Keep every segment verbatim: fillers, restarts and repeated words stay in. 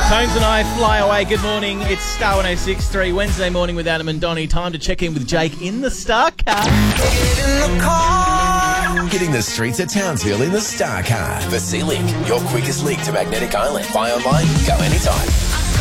Tones and I fly away. Good morning. It's Star one oh six point three, Wednesday morning with Adam and Donnie. Time to check in with Jake in the Star Car. Get in the car. Getting the streets of Townsville in the Star Car. For Sea-Link, your quickest link to Magnetic Island. Buy online, go anytime.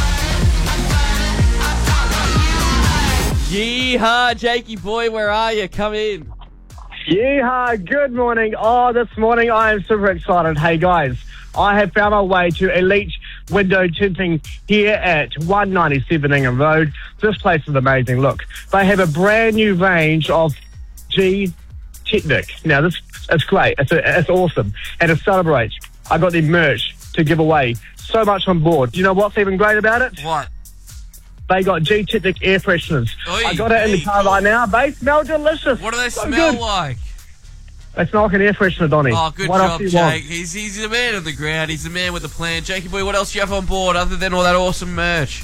Yeehaw, Jakey boy, where are you? Come in. Yeehaw, good morning. Oh, this morning I am super excited. Hey guys, I have found my way to Elite Window Tinting here at one ninety-seven Ingham Road. This place is amazing. Look, they have a brand new range of G Technic. Now this is great. It's, a, it's awesome. And to celebrate, I got the merch to give away. So much on board. Do you know what's even great about it? What? They got G Technic air fresheners. Oy, I got it in the car right now. They smell delicious. What do they so smell good. like? They smell like an air freshener, Donnie. Oh, good what job, Jake. He's, he's the man on the ground. He's the man with the plan. Jakey boy, what else do you have on board other than all that awesome merch?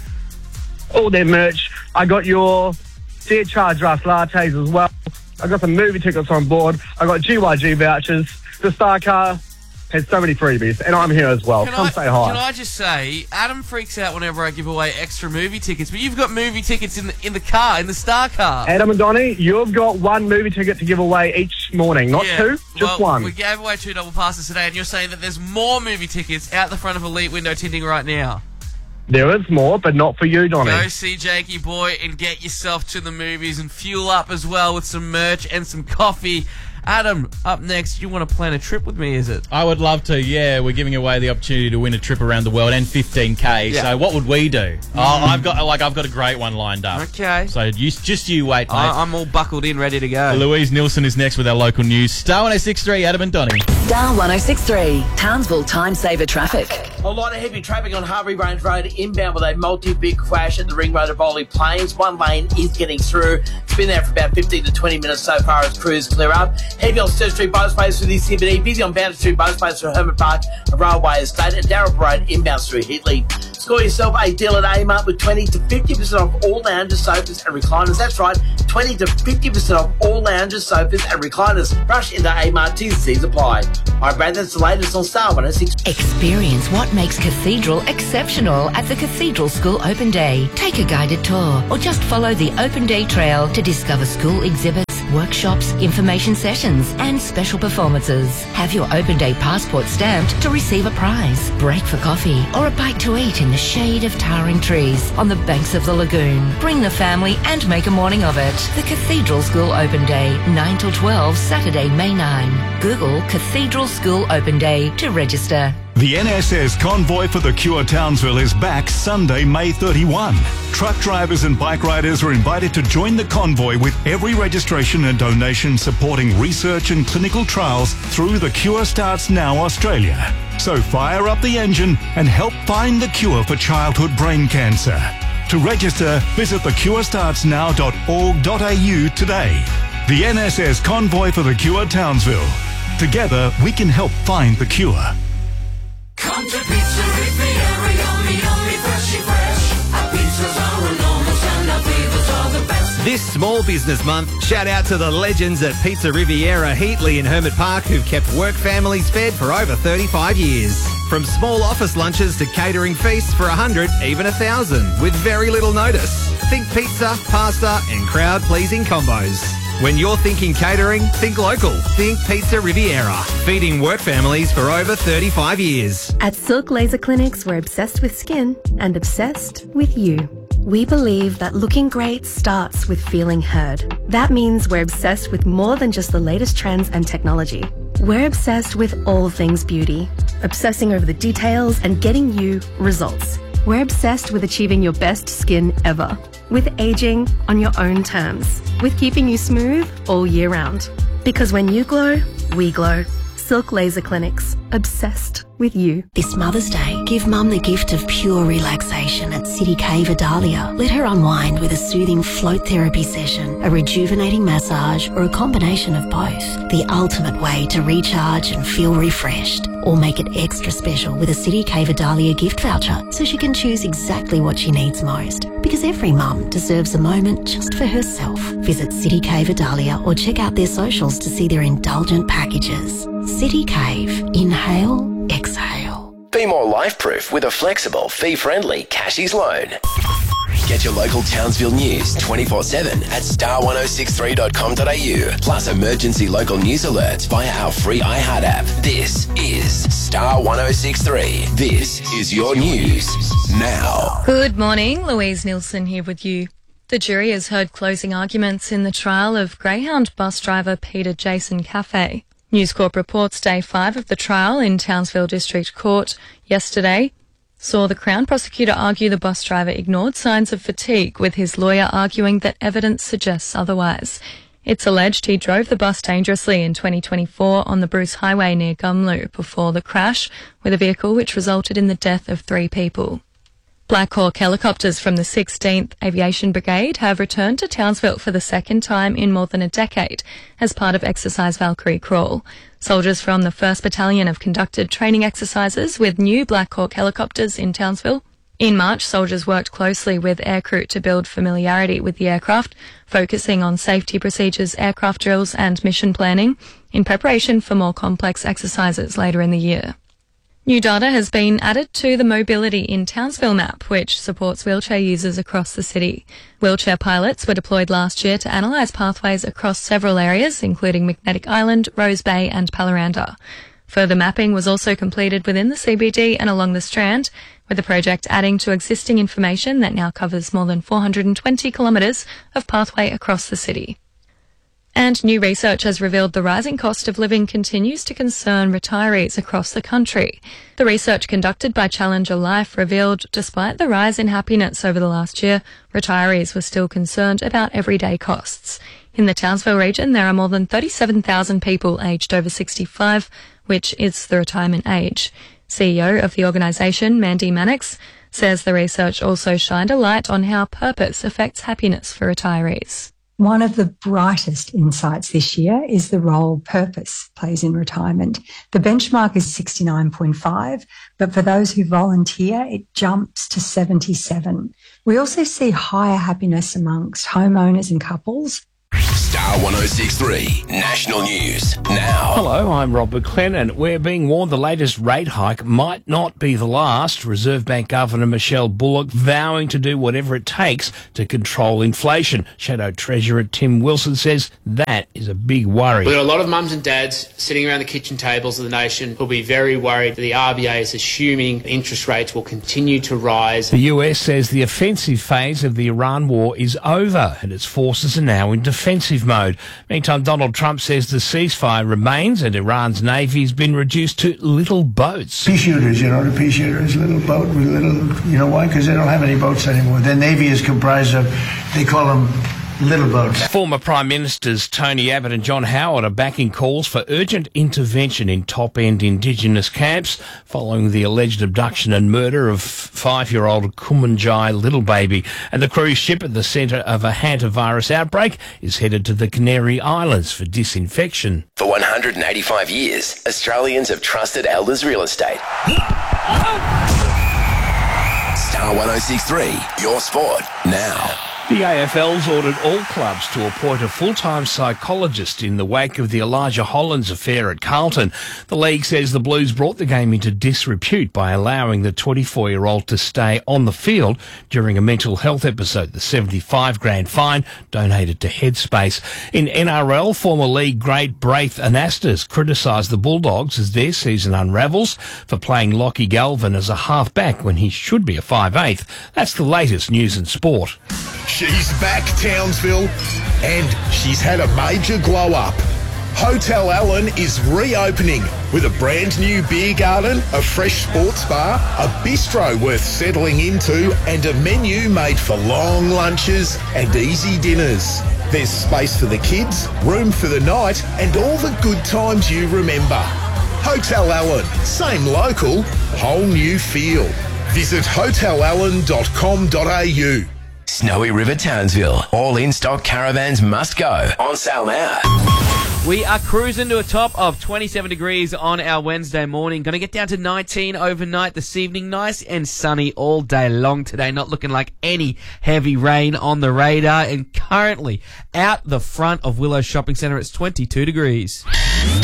All their merch. I got your Dear Charge Draft lattes as well. I got some movie tickets on board. I got G Y G vouchers. The Star Car has so many freebies, and I'm here as well. Can Come I, say hi. Can I just say, Adam freaks out whenever I give away extra movie tickets, but you've got movie tickets in the in the car, in the Star Car. Adam and Donnie, you've got one movie ticket to give away each morning. Not yeah. two, just well, one. We gave away two double passes today, and you're saying that there's more movie tickets out the front of Elite Window Tinting right now. There is more, but not for you, Donnie. Go see Jakey boy and get yourself to the movies and fuel up as well with some merch and some coffee. Adam, up next, you want to plan a trip with me, is it? I would love to, yeah. We're giving away the opportunity to win a trip around the world and fifteen K. Yeah. So what would we do? Oh, I've got like I've got a great one lined up. Okay. So you, just you wait, mate. I, I'm all buckled in, ready to go. Louise Nielsen is next with our local news. Star one oh six point three, Adam and Donnie. Star one oh six point three, Townsville Time Saver Traffic. A lot of heavy traffic on Harvey Range Road inbound with a multi-big crash at the Ring Road of Bowley Plains. One lane is getting through. It's been there for about fifteen to twenty minutes so far as crews clear up. Heavy on Sturt Street Bowspace through the C B D. Busy on Boundary Street Bowspace through Hermit Park, Railway Estate, and Darrell Road inbound through Hitley. Score yourself a deal at A-Mart with twenty to fifty percent off all lounges, sofas and recliners. That's right, twenty to fifty percent off all lounges, sofas and recliners. Rush into A-Mart, T's and C's apply. Hi, Brad, that's the latest on Star one oh six. Experience what makes Cathedral exceptional at the Cathedral School Open Day. Take a guided tour or just follow the Open Day Trail to discover school exhibits, workshops, information sessions and special performances. Have your Open Day passport stamped to receive a prize, break for coffee or a bite to eat in the shade of towering trees on the banks of the lagoon. Bring the family and make a morning of it. The Cathedral School Open Day, nine till twelve, Saturday, May ninth. Google Cathedral School Open Day to register. The N S S Convoy for the Cure Townsville is back Sunday, May thirty-first. Truck drivers and bike riders are invited to join the convoy with every registration and donation supporting research and clinical trials through the Cure Starts Now Australia. So fire up the engine and help find the cure for childhood brain cancer. To register, visit the cure starts now dot org dot a u today. The N S S Convoy for the Cure Townsville. Together, we can help find the cure. Come to Pizza Riviera, yummy, yummy, freshy fresh. Our pizzas are enormous and our flavors are the best. This Small Business Month, shout out to the legends at Pizza Riviera Heatley in Hermit Park who've kept work families fed for over thirty-five years. From small office lunches to catering feasts for a hundred, even a thousand, with very little notice. Think pizza, pasta and crowd-pleasing combos. When you're thinking catering, think local. Think Pizza Riviera. Feeding work families for over thirty-five years. At Silk Laser Clinics, we're obsessed with skin and obsessed with you. We believe that looking great starts with feeling heard. That means we're obsessed with more than just the latest trends and technology. We're obsessed with all things beauty, obsessing over the details and getting you results. We're obsessed with achieving your best skin ever, with aging on your own terms, with keeping you smooth all year round. Because when you glow, we glow. Silk Laser Clinics, obsessed with you. This Mother's Day, give Mum the gift of pure relaxation at City Cave Adalia. Let her unwind with a soothing float therapy session, a rejuvenating massage, or a combination of both. The ultimate way to recharge and feel refreshed. Or make it extra special with a City Cave Adalia gift voucher so she can choose exactly what she needs most. Because every mum deserves a moment just for herself. Visit City Cave Adalia or check out their socials to see their indulgent packages. City Cave. Inhale, exhale. Be more life-proof with a flexible, fee-friendly Cashies loan. Get your local Townsville news twenty-four seven at star ten sixty-three dot com dot a u, plus emergency local news alerts via our free iHeart app. This is Star ten sixty-three. This is your news now. Good morning, Louise Nielsen here with you. The jury has heard closing arguments in the trial of Greyhound bus driver Peter Jason Caffey. News Corp reports day five of the trial in Townsville District Court yesterday saw the Crown prosecutor argue the bus driver ignored signs of fatigue, with his lawyer arguing that evidence suggests otherwise. It's alleged he drove the bus dangerously in twenty twenty-four on the Bruce Highway near Gumlu before the crash with a vehicle which resulted in the death of three people. Black Hawk helicopters from the sixteenth Aviation Brigade have returned to Townsville for the second time in more than a decade as part of Exercise Valkyrie Crawl. Soldiers from the first Battalion have conducted training exercises with new Black Hawk helicopters in Townsville. In March, soldiers worked closely with aircrew to build familiarity with the aircraft, focusing on safety procedures, aircraft drills and mission planning in preparation for more complex exercises later in the year. New data has been added to the Mobility in Townsville map, which supports wheelchair users across the city. Wheelchair pilots were deployed last year to analyse pathways across several areas, including Magnetic Island, Rose Bay and Palaranda. Further mapping was also completed within the C B D and along the Strand, with the project adding to existing information that now covers more than four hundred twenty kilometres of pathway across the city. And new research has revealed the rising cost of living continues to concern retirees across the country. The research conducted by Challenger Life revealed despite the rise in happiness over the last year, retirees were still concerned about everyday costs. In the Townsville region, there are more than thirty-seven thousand people aged over sixty-five, which is the retirement age. C E O of the organisation, Mandy Mannix, says the research also shined a light on how purpose affects happiness for retirees. One of the brightest insights this year is the role purpose plays in retirement. The benchmark is sixty-nine point five, but for those who volunteer, it jumps to seventy-seven. We also see higher happiness amongst homeowners and couples. Star ten sixty-three National News now. Hello, I'm Rob McLennan, and we're being warned the latest rate hike might not be the last. Reserve Bank Governor Michelle Bullock vowing to do whatever it takes to control inflation. Shadow Treasurer Tim Wilson says that is a big worry. We've got a lot of mums and dads sitting around the kitchen tables of the nation who'll be very worried that the R B A is assuming interest rates will continue to rise. The U S says the offensive phase of the Iran war is over and its forces are now in defensive mode. Meantime, Donald Trump says the ceasefire remains and Iran's navy has been reduced to little boats. Pea shooters, you know, the pea shooters, little boat with little, you know why? Because they don't have any boats anymore. Their navy is comprised of, they call them little boats. Former Prime Ministers Tony Abbott and John Howard are backing calls for urgent intervention in top-end Indigenous camps following the alleged abduction and murder of five-year-old Kumanjai little baby. And the cruise ship at the centre of a hantavirus outbreak is headed to the Canary Islands for disinfection. For one hundred eighty-five years, Australians have trusted Elders Real Estate. Star ten sixty-three, your sport now. The A F L's ordered all clubs to appoint a full-time psychologist in the wake of the Elijah Hollands affair at Carlton. The league says the Blues brought the game into disrepute by allowing the twenty-four-year-old to stay on the field during a mental health episode. The seventy-five grand fine donated to Headspace. In N R L, former league great Braith Anastas criticised the Bulldogs as their season unravels for playing Lockie Galvin as a half-back when he should be a five-eighth. That's the latest news and sport. She's back, Townsville, and she's had a major glow-up. Hotel Allen is reopening with a brand new beer garden, a fresh sports bar, a bistro worth settling into, and a menu made for long lunches and easy dinners. There's space for the kids, room for the night, and all the good times you remember. Hotel Allen, same local, whole new feel. Visit hotel allen dot com dot a u. Snowy River Townsville. All in-stock caravans must go. On sale now. We are cruising to a top of twenty-seven degrees on our Wednesday morning. Going to get down to nineteen overnight this evening. Nice and sunny all day long today. Not looking like any heavy rain on the radar. And currently out the front of Willow Shopping Centre, it's twenty-two degrees.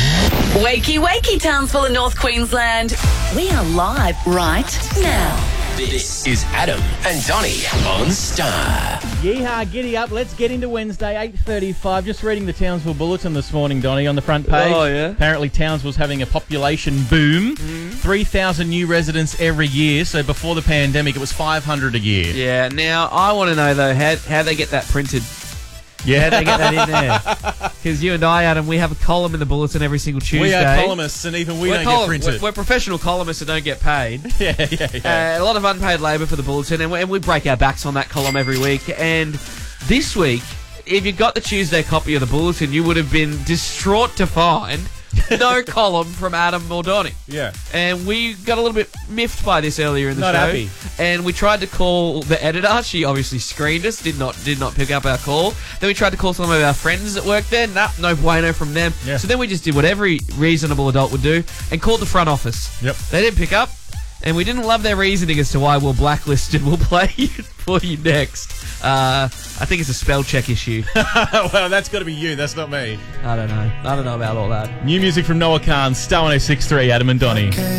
Wakey, wakey, Townsville in North Queensland. We are live right now. This is Adam and Donny on Star. Yeehaw, giddy up. Let's get into Wednesday, eight thirty-five. Just reading the Townsville Bulletin this morning, Donny, on the front page. Oh, yeah? Apparently Townsville's having a population boom. Mm. three thousand new residents every year. So before the pandemic, it was five hundred a year. Yeah, now I want to know, though, how, how they get that printed. Yeah, how'd they get that in there? Because you and I, Adam, we have a column in the Bulletin every single Tuesday. We are columnists, and even we we're don't col- get printed. We're, we're professional columnists that don't get paid. yeah, yeah, yeah. Uh, a lot of unpaid labour for the Bulletin, and we, and we break our backs on that column every week. And this week, if you got the Tuesday copy of the Bulletin, you would have been distraught to find no column from Adam or Donny. Yeah. And we got a little bit miffed by this earlier in the Not show. happy. And we tried to call the editor. She obviously screened us, did not did not pick up our call. Then we tried to call some of our friends that work there. Nah, no bueno from them. Yeah. So then we just did what every reasonable adult would do and called the front office. Yep. They didn't pick up. And we didn't love their reasoning as to why we're blacklisted. We'll play it for you next. Uh, I think it's a spell check issue. Well, that's got to be you. That's not me. I don't know. I don't know about all that. New music from Noah Khan, Star one oh six point three, Adam and Donny.